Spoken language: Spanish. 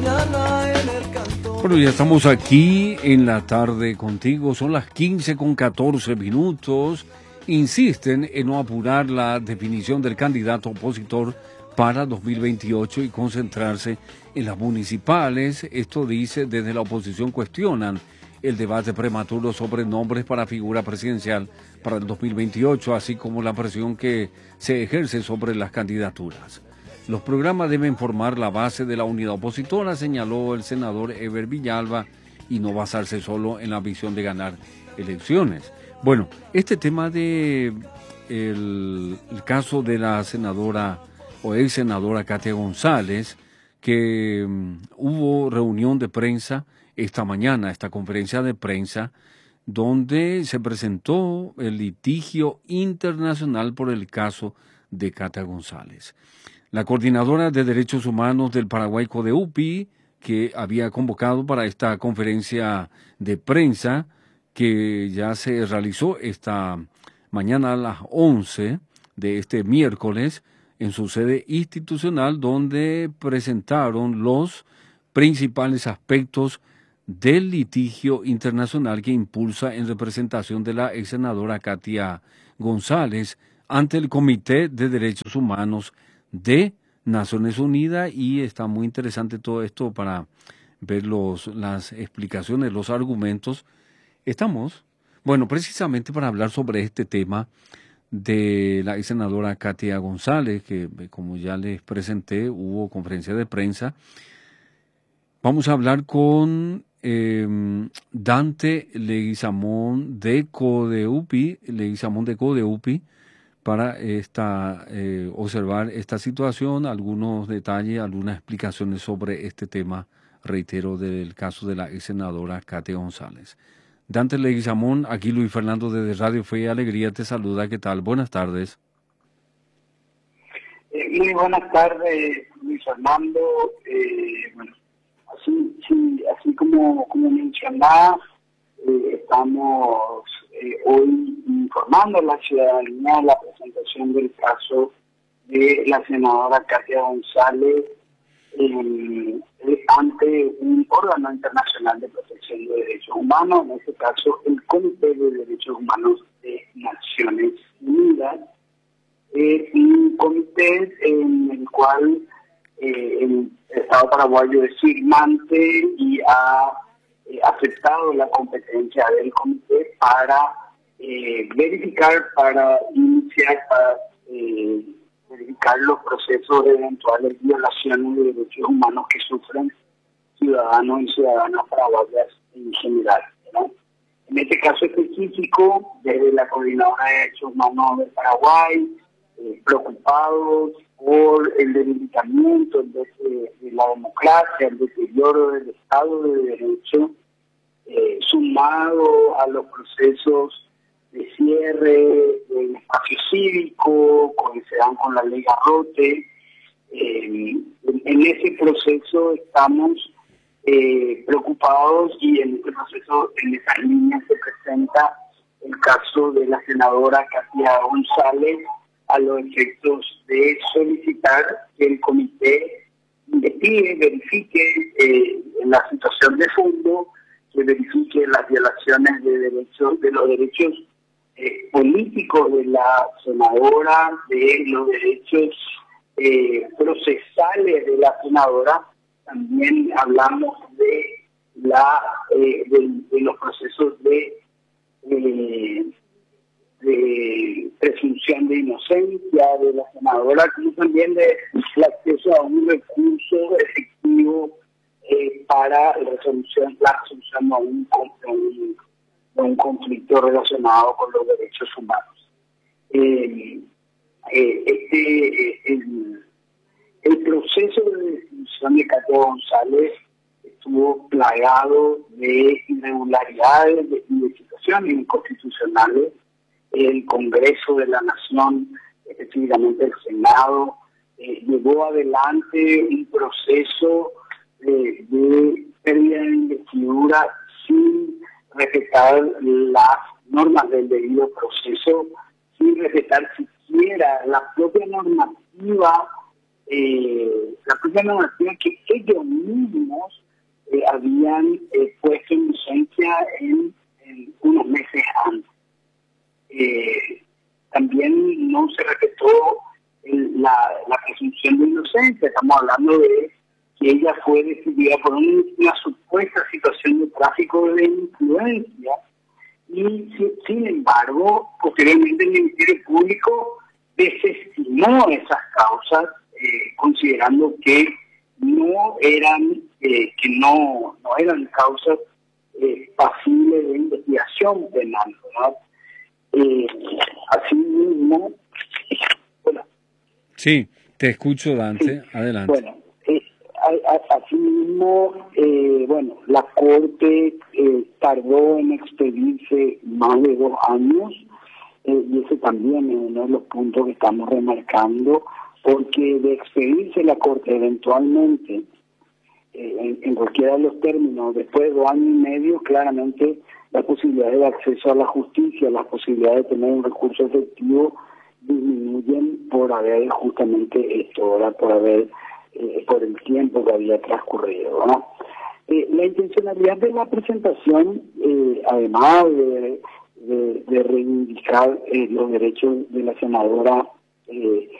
Bueno, ya estamos aquí en la tarde contigo, son las 15:14. Insisten en no apurar la definición del candidato opositor para 2028 y concentrarse en las municipales. Esto dice, desde la oposición cuestionan el debate prematuro sobre nombres para figura presidencial para el 2028, así como la presión que se ejerce sobre las candidaturas. Los programas deben formar la base de la unidad opositora, señaló el senador Eber Villalba, y no basarse solo en la visión de ganar elecciones. Bueno, este tema de el caso de la senadora o ex senadora Katia González, que hubo reunión de prensa esta mañana, esta conferencia de prensa, donde se presentó el litigio internacional por el caso de Katia González. La coordinadora de Derechos Humanos del Paraguay, CODEUPI, que había convocado para esta conferencia de prensa, que ya se realizó esta mañana a las 11 de este miércoles, en su sede institucional, donde presentaron los principales aspectos del litigio internacional que impulsa en representación de la ex senadora Katia González ante el Comité de Derechos Humanos de Naciones Unidas. Y está muy interesante todo esto para ver las explicaciones, los argumentos. Estamos, bueno, precisamente para hablar sobre este tema de la ex senadora Katia González, que como ya les presenté, hubo conferencia de prensa. Vamos a hablar con Dante Leguizamón de CODEUPI, para observar esta situación, algunos detalles, algunas explicaciones sobre este tema, reitero, del caso de la ex senadora Katia González. Dante Leguizamón, aquí Luis Fernando desde Radio Fe y Alegría te saluda. ¿Qué tal? Buenas tardes. Muy buenas tardes, Luis Fernando. Bueno, así como mencionaba, estamos hoy informando a la ciudadanía de la presentación del caso de la senadora Katia González ante un órgano internacional de protección de derechos humanos, en este caso el Comité de Derechos Humanos de Naciones Unidas, un comité en el cual el Estado paraguayo es firmante y ha aceptado la competencia del comité para verificar los procesos de eventuales violaciones de derechos humanos que sufren ciudadanos y ciudadanas paraguayas en general, ¿no? En este caso específico, desde la Coordinadora de Derechos Humanos del Paraguay, preocupados por el debilitamiento de la democracia, el deterioro del Estado de Derecho, sumado a los procesos de cierre del espacio cívico, que se dan con la ley Garrote. En ese proceso estamos preocupados, y en este proceso, en esas líneas, se presenta el caso de la senadora Katia González, a los efectos de solicitar que el comité investigue, verifique la situación de fondo, que verifique las violaciones de los derechos políticos de la senadora, de los derechos procesales de la senadora. También hablamos de los procesos de presunción de inocencia de la senadora, como también de acceso a un recurso efectivo para la resolución de un conflicto relacionado con los derechos humanos. El proceso de definición de Katia González estuvo plagado de irregularidades y de situaciones inconstitucionales. El Congreso de la Nación, específicamente el Senado, llevó adelante un proceso de pérdida de investidura sin respetar las normas del debido proceso, sin respetar siquiera la propia normativa la propia normativa que ellos mismos habían puesto en vigencia en unos meses antes. También no se respetó la presunción de inocencia. Estamos hablando de que ella fue decidida por una supuesta situación de tráfico de influencia y, sin embargo, posteriormente el Ministerio Público desestimó esas causas, considerando que no eran causas pasibles de investigación penal, ¿verdad? Asimismo, bueno. Sí, te escucho, Dante, Sí, adelante. bueno, asimismo, la Corte tardó en expedirse más de 2 años, y ese también es uno de los puntos que estamos remarcando, porque de expedirse la Corte eventualmente, en cualquiera de los términos, después de 2 años y medio, claramente la posibilidad de acceso a la justicia, las posibilidades de tener un recurso efectivo disminuyen por haber justamente esto, ¿verdad? Por el tiempo que había transcurrido, ¿verdad? La intencionalidad de la presentación, además de reivindicar los derechos de la senadora